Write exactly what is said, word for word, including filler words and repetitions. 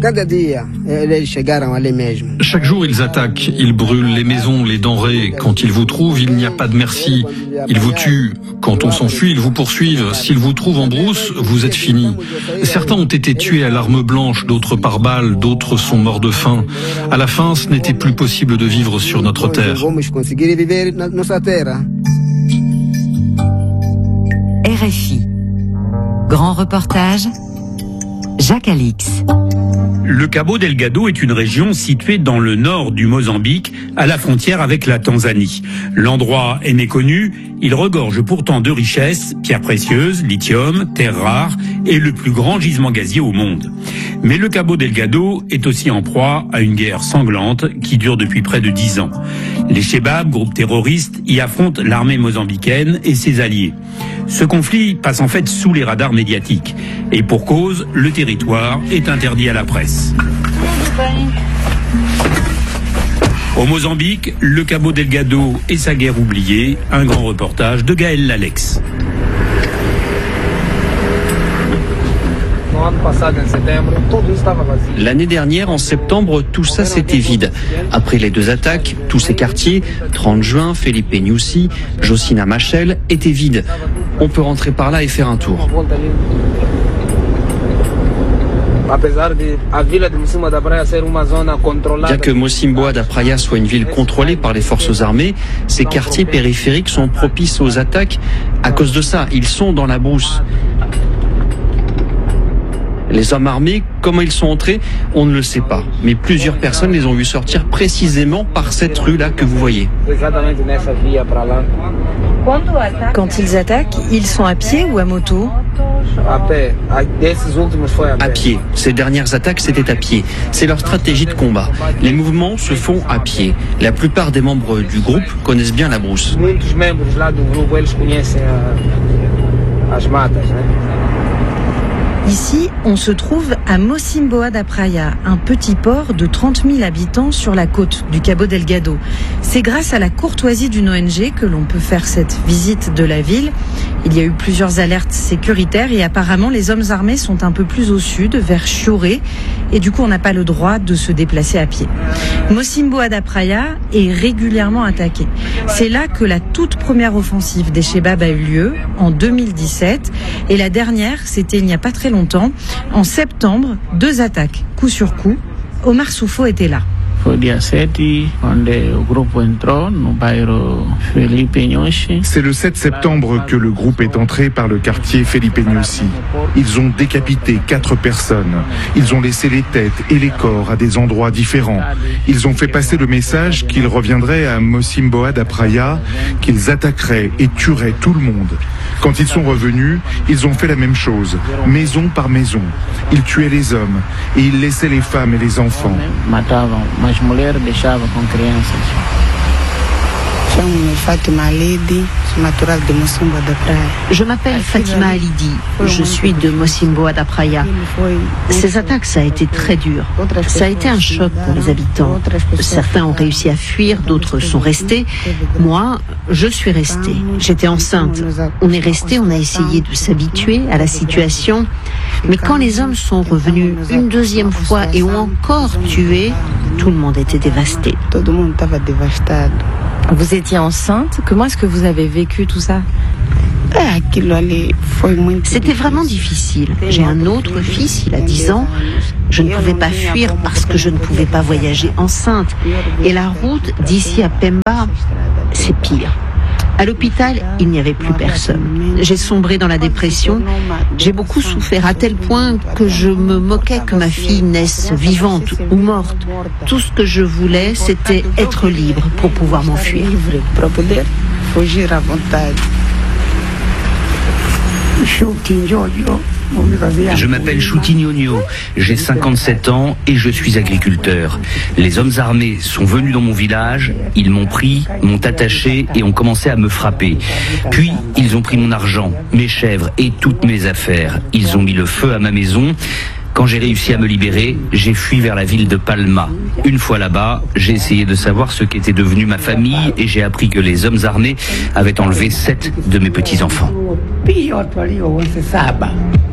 Chaque jour, ils attaquent, ils brûlent les maisons, les denrées. Quand ils vous trouvent, il n'y a pas de merci. Ils vous tuent. Quand on s'enfuit, ils vous poursuivent. S'ils vous trouvent en brousse, vous êtes finis. Certains ont été tués à l'arme blanche, d'autres par balle, d'autres sont morts de faim. À la fin, ce n'était plus possible de vivre sur notre terre. R F I. Grand reportage, Jacques Alix. Le Cabo Delgado est une région située dans le nord du Mozambique, à la frontière avec la Tanzanie. L'endroit est méconnu, il regorge pourtant de richesses, pierres précieuses, lithium, terres rares et le plus grand gisement gazier au monde. Mais le Cabo Delgado est aussi en proie à une guerre sanglante qui dure depuis près de dix ans. Les Chebab, groupe terroriste, y affrontent l'armée mozambicaine et ses alliés. Ce conflit passe en fait sous les radars médiatiques. Et pour cause, le territoire est interdit à la presse. Au Mozambique, le Cabo Delgado et sa guerre oubliée, un grand reportage de Gaël Lalex. L'année dernière, en septembre, tout ça c'était vide. Après les deux attaques, tous ces quartiers, trente juin, Felipe Nyusi, Josina Machel, étaient vides. On peut rentrer par là et faire un tour. Bien que Mocimboa da Praia soit une ville contrôlée par les forces armées, ces quartiers périphériques sont propices aux attaques. À cause de ça, ils sont dans la brousse. Les hommes armés, comment ils sont entrés, on ne le sait pas. Mais plusieurs personnes les ont vus sortir précisément par cette rue-là que vous voyez. Quand ils attaquent, ils sont à pied ou à moto ? À pied. Ces dernières attaques, c'était à pied. C'est leur stratégie de combat. Les mouvements se font à pied. La plupart des membres du groupe connaissent bien la brousse. Ici, on se trouve à Mocimboa da Praia, un petit port de trente mille habitants sur la côte du Cabo Delgado. C'est grâce à la courtoisie d'une O N G que l'on peut faire cette visite de la ville. Il y a eu plusieurs alertes sécuritaires et apparemment les hommes armés sont un peu plus au sud, vers Chioré, et du coup on n'a pas le droit de se déplacer à pied. Mocimboa da Praia est régulièrement attaqué. C'est là que la toute première offensive des Chebab a eu lieu, en deux mille dix-sept, et la dernière, c'était il n'y a pas très longtemps, en septembre, deux attaques, coup sur coup. Omar Soufo était là. C'est le sept septembre que le groupe est entré par le quartier Felipe Nyusi. Ils ont décapité quatre personnes. Ils ont laissé les têtes et les corps à des endroits différents. Ils ont fait passer le message qu'ils reviendraient à Mocimboa da Praia, qu'ils attaqueraient et tueraient tout le monde. Quand ils sont revenus, ils ont fait la même chose, maison par maison. Ils tuaient les hommes et ils laissaient les femmes et les enfants. Je m'appelle Fatima Alidi, je suis de Mocimboa da Praia. Ces attaques, ça a été très dur. Ça a été un choc pour les habitants. Certains ont réussi à fuir, d'autres sont restés. Moi, je suis restée. J'étais enceinte. On est resté, on a essayé de s'habituer à la situation. Mais quand les hommes sont revenus une deuxième fois et ont encore tué, tout le monde était dévasté. Vous étiez enceinte ? Comment est-ce que vous avez vécu tout ça ? C'était vraiment difficile. J'ai un autre fils, il a dix ans. Je ne pouvais pas fuir parce que je ne pouvais pas voyager enceinte. Et la route d'ici à Pemba, c'est pire. À l'hôpital, il n'y avait plus personne. J'ai sombré dans la dépression. J'ai beaucoup souffert à tel point que je me moquais que ma fille naisse vivante ou morte. Tout ce que je voulais, c'était être libre pour pouvoir m'enfuir. Je m'appelle Choutinho, j'ai cinquante-sept ans et je suis agriculteur. Les hommes armés sont venus dans mon village, ils m'ont pris, m'ont attaché et ont commencé à me frapper. Puis, ils ont pris mon argent, mes chèvres et toutes mes affaires. Ils ont mis le feu à ma maison. Quand j'ai réussi à me libérer, j'ai fui vers la ville de Palma. Une fois là-bas, j'ai essayé de savoir ce qu'était devenue ma famille et j'ai appris que les hommes armés avaient enlevé sept de mes petits-enfants.